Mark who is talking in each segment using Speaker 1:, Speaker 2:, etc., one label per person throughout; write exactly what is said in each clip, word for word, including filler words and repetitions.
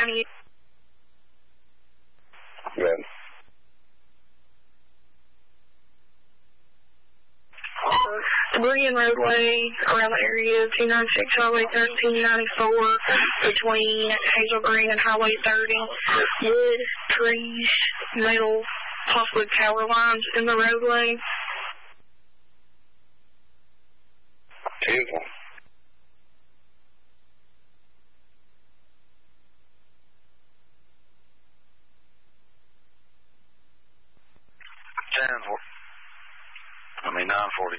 Speaker 1: ninety.
Speaker 2: Good.
Speaker 1: Debris and roadway around the area of two ninety-six Highway thirteen ninety-four between Hazel Green and Highway thirty. Wood, trees, metal, possibly power lines in the roadway.
Speaker 2: Beautiful.
Speaker 3: ten forty. I mean, nine forty.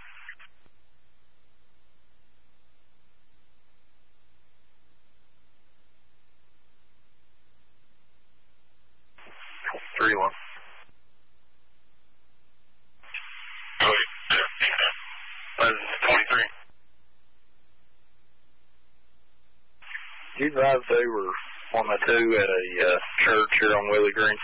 Speaker 3: three one. twenty-three.
Speaker 2: You advised they were on the two at a uh, church here on Willie Green?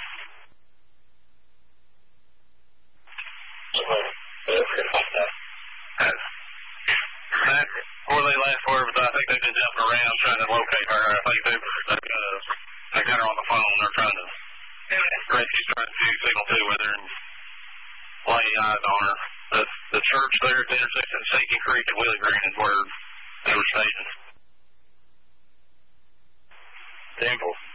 Speaker 3: Where they last were, but I think they've been jumping around trying to locate her. I think they've, they've got, a, they got her on the phone. They're trying to, rescue's trying to signal to with her and lay eyes on her. The, the church there at the intersection of Sinking Creek and Willie Green is where they were stationed.
Speaker 2: Temple.